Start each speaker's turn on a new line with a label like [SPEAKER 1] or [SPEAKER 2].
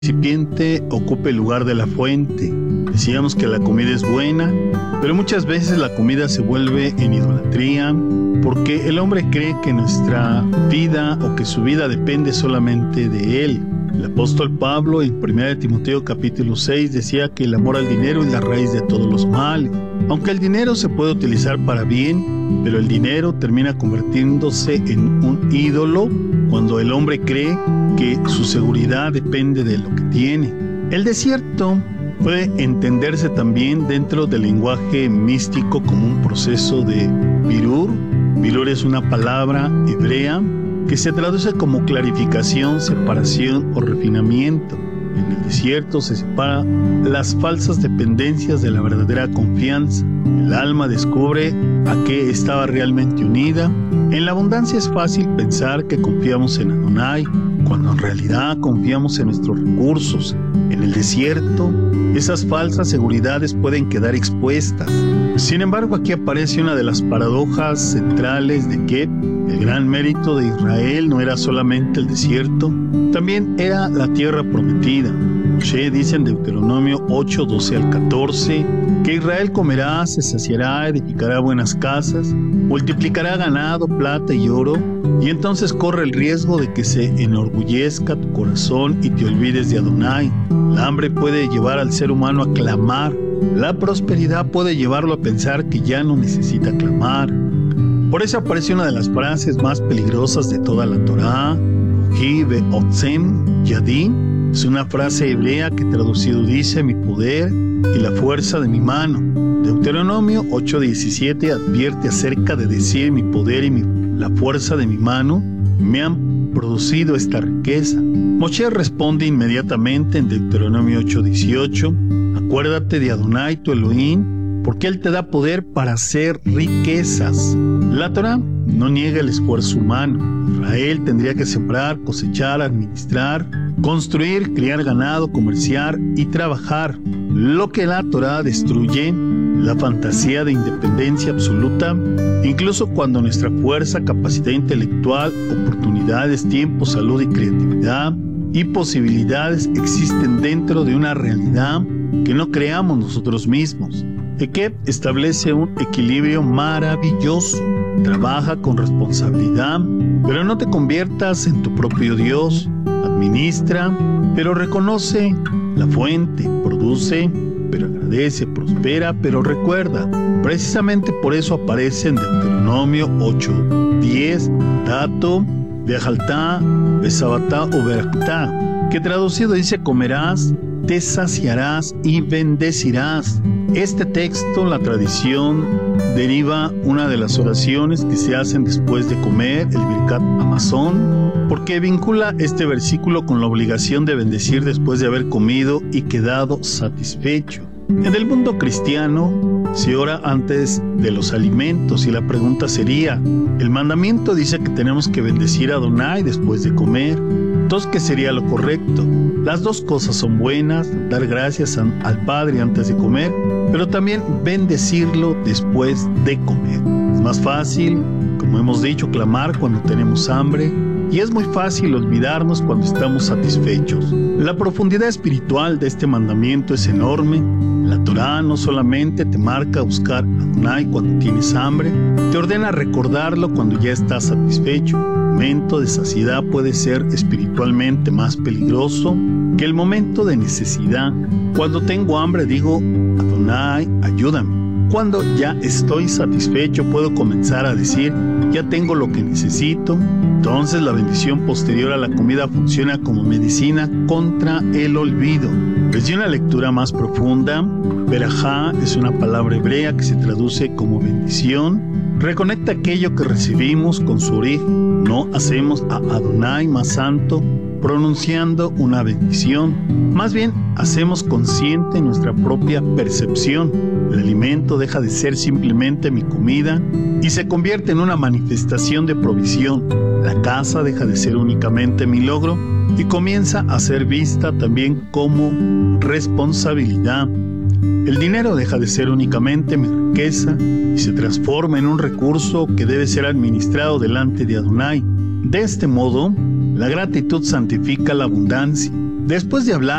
[SPEAKER 1] recipiente ocupe el lugar de la fuente. Decíamos que la comida es buena, pero muchas veces la comida se vuelve en idolatría porque el hombre cree que nuestra vida o que su vida depende solamente de él. El apóstol Pablo en 1 Timoteo capítulo 6 decía que el amor al dinero es la raíz de todos los males. Aunque el dinero se puede utilizar para bien, pero el dinero termina convirtiéndose en un ídolo cuando el hombre cree que su seguridad depende de lo que tiene. El desierto puede entenderse también dentro del lenguaje místico como un proceso de birur. Birur es una palabra hebrea que se traduce como clarificación, separación o refinamiento. En el desierto se separan las falsas dependencias de la verdadera confianza. El alma descubre a qué estaba realmente unida. En la abundancia es fácil pensar que confiamos en Adonai, cuando en realidad confiamos en nuestros recursos. En el desierto, esas falsas seguridades pueden quedar expuestas. Sin embargo, aquí aparece una de las paradojas centrales de que el gran mérito de Israel no era solamente el desierto, también era la tierra prometida. Moshe dice en Deuteronomio 8, 12 al 14, que Israel comerá, se saciará, edificará buenas casas, multiplicará ganado, plata y oro, y entonces corre el riesgo de que se enorgullezca tu corazón y te olvides de Adonai. El hambre puede llevar al ser humano a clamar, la prosperidad puede llevarlo a pensar que ya no necesita clamar. Por eso aparece una de las frases más peligrosas de toda la Torá, Ruji ve'otzem yadi. Es una frase hebrea que traducido dice mi poder y la fuerza de mi mano. Deuteronomio 8:17 advierte acerca de decir mi poder y la fuerza de mi mano me han producido esta riqueza. Moshe responde inmediatamente en Deuteronomio 8:18, acuérdate de Adonai tu Elohim, porque Él te da poder para hacer riquezas. La Torá no niega el esfuerzo humano. Israel tendría que sembrar, cosechar, administrar, construir, criar ganado, comerciar y trabajar. Lo que la Torá destruye, la fantasía de independencia absoluta, incluso cuando nuestra fuerza, capacidad intelectual, oportunidades, tiempo, salud y creatividad y posibilidades existen dentro de una realidad que no creamos nosotros mismos. Que establece un equilibrio maravilloso. Trabaja con responsabilidad, pero no te conviertas en tu propio Dios. Administra, pero reconoce la fuente. Produce, pero agradece. Prospera, pero recuerda. Precisamente por eso aparece en Deuteronomio 8:10, Dato, Vejaltá, Besabatá o Berakta, que traducido dice comerás, te saciarás y bendecirás. Este texto, la tradición, deriva una de las oraciones que se hacen después de comer, el Birkat Hamazon, porque vincula este versículo con la obligación de bendecir después de haber comido y quedado satisfecho. En el mundo cristiano se ora antes de los alimentos y la pregunta sería, el mandamiento dice que tenemos que bendecir a Adonai después de comer. Entonces, ¿qué sería lo correcto? Las dos cosas son buenas, dar gracias al Padre antes de comer, pero también bendecirlo después de comer. Es más fácil, como hemos dicho, clamar cuando tenemos hambre, y es muy fácil olvidarnos cuando estamos satisfechos. La profundidad espiritual de este mandamiento es enorme. La Torá no solamente te marca buscar a Adonai cuando tienes hambre, te ordena recordarlo cuando ya estás satisfecho. El momento de saciedad puede ser espiritualmente más peligroso que el momento de necesidad. Cuando tengo hambre digo, Adonai, ayúdame. Cuando ya estoy satisfecho puedo comenzar a decir, ya tengo lo que necesito. Entonces la bendición posterior a la comida funciona como medicina contra el olvido. Desde una lectura más profunda, Berajá es una palabra hebrea que se traduce como bendición. Reconecta aquello que recibimos con su origen. No hacemos a Adonai más santo pronunciando una bendición. Más bien, hacemos consciente nuestra propia percepción. El alimento deja de ser simplemente mi comida y se convierte en una manifestación de provisión. La casa deja de ser únicamente mi logro y comienza a ser vista también como responsabilidad. El dinero deja de ser únicamente mi riqueza y se transforma en un recurso que debe ser administrado delante de Adonai. De este modo, la gratitud santifica la abundancia. Después de hablar